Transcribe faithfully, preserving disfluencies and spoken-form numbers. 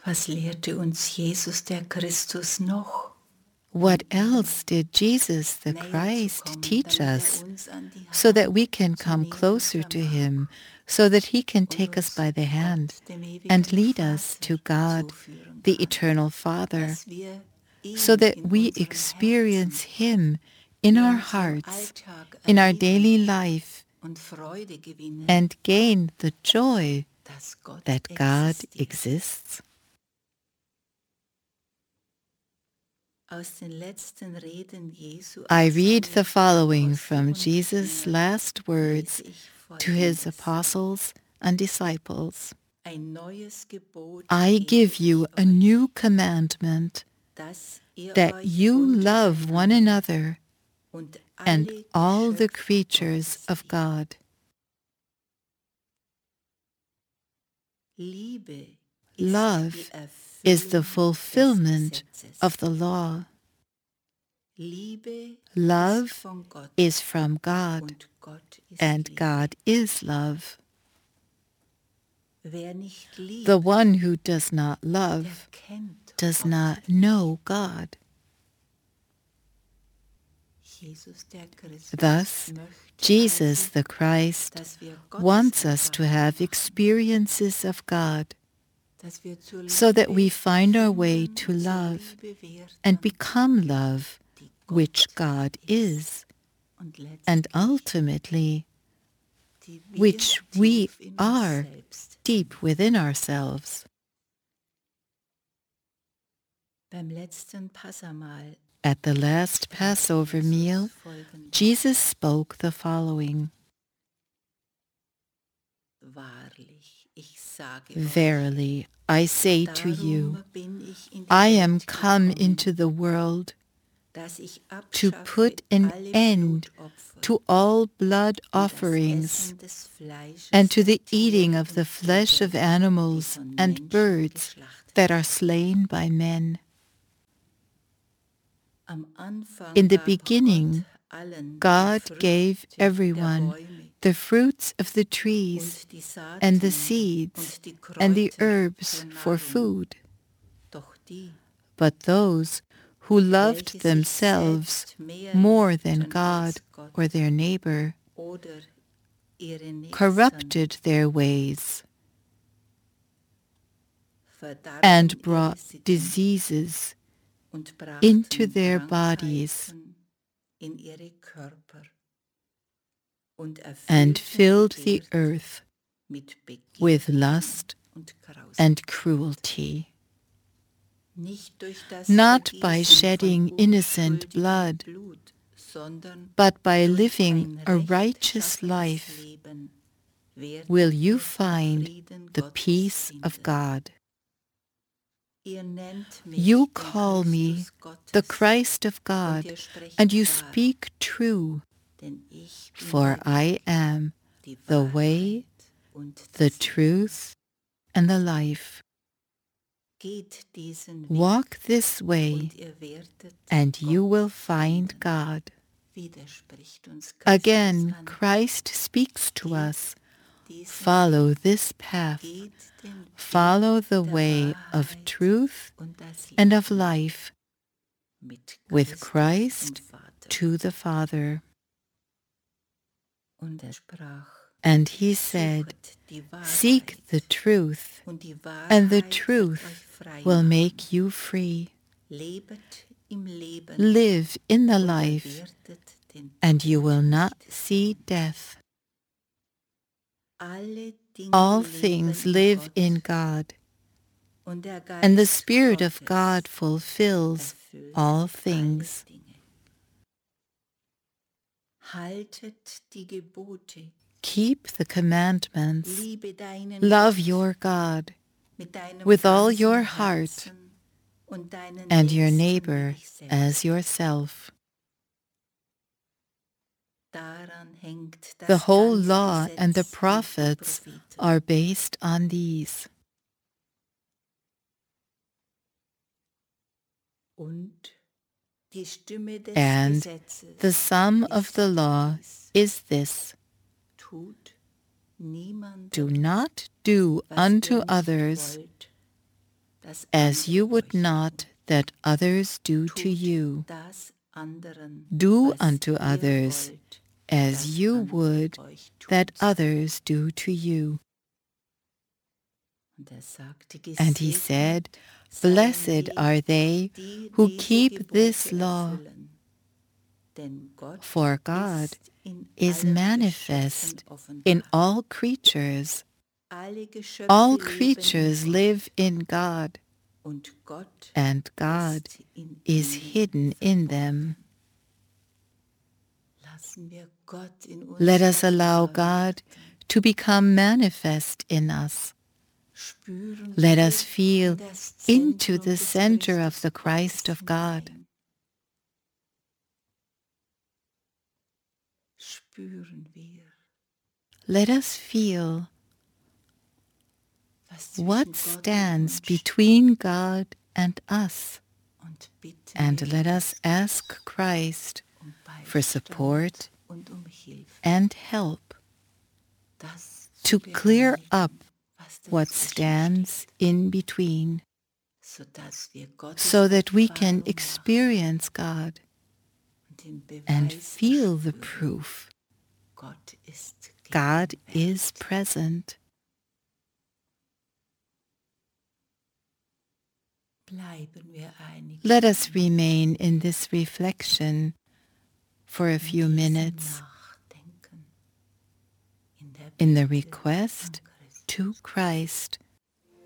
Was lehrte uns Jesus der Christus noch? What else did Jesus the Christ teach us so that we can come closer to him, so that he can take us by the hand and lead us to God, the eternal Father, so that we experience him in our hearts, in our daily life, and gain the joy that God exists? I read the following from Jesus' last words to his apostles and disciples. I give you a new commandment, that you love one another and all the creatures of God. Love is the fulfillment of the law. Love is from God, and God is love. The one who does not love does not know God. Thus, Jesus the Christ wants us to have experiences of God, so that we find our way to love and become love, which God is, and ultimately, which we are deep within ourselves. At the last Passover meal, Jesus spoke the following. Verily, I say to you, I am come into the world to put an end to all blood offerings and to the eating of the flesh of animals and birds that are slain by men. In the beginning, God gave everyone the fruits of the trees and the seeds and the herbs for food. But those who loved themselves more than God or their neighbor corrupted their ways and brought diseases into their bodies and filled the earth with lust and cruelty. Not by shedding innocent blood, but by living a righteous life, will you find the peace of God. You call me the Christ of God, and you speak true, for I am the way, the truth, and the life. Walk this way, and you will find God. Again, Christ speaks to us. Follow this path. Follow the way of truth and of life, with Christ to the Father. And he said, seek the truth, and the truth will make you free. Live in the life, and you will not see death. All things live in God, and the Spirit of God fulfills all things. Keep the commandments. Love your God with all your heart, and your neighbor as yourself. The whole law and the prophets are based on these. And the sum of the law is this: do not do unto others as you would not that others do to you. Do unto others as you would that others do to you. And he said, Blessed are they who keep this law, for God is manifest in all creatures. All creatures live in God, and God is hidden in them. Let us allow God to become manifest in us. Let us feel into the center of the Christ of God. Let us feel what stands between God and us, and let us ask Christ for support and help to clear up what stands in between, so that we can experience God and feel the proof God is present. Let us remain in this reflection for a few minutes in the request to Christ